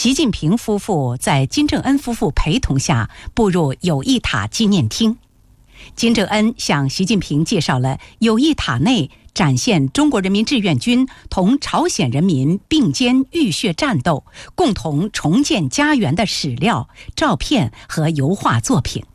习近平夫妇在金正恩夫妇陪同下步入友谊塔纪念厅。金正恩向习近平介绍了友谊塔内展现中国人民志愿军同朝鲜人民并肩浴血战斗、共同重建家园的史料、照片和油画作品。